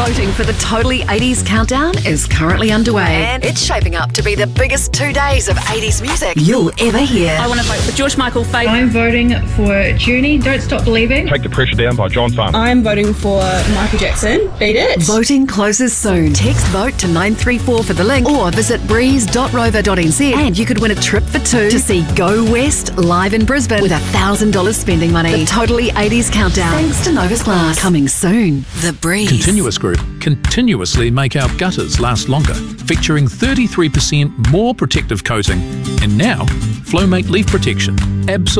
Voting for the Totally 80s Countdown is currently underway, and it's shaping up to be the biggest 2 days of 80s music you'll ever hear. I want to vote for George Michael, Faith. I'm voting for Journey, Don't Stop Believing. Take the Pressure Down by John Farnham. I'm voting for Michael Jackson, Beat It. Voting closes soon. Text VOTE to 934 for the link, or visit breeze.rover.nz and you could win a trip for two to see Go West live in Brisbane with $1,000 spending money. The Totally 80s Countdown, thanks to Novus Glass. Coming soon. The Breeze. Continuous Group continuously make our gutters last longer, featuring 33% more protective coating, and now Flowmate Leaf Protection. Absolutely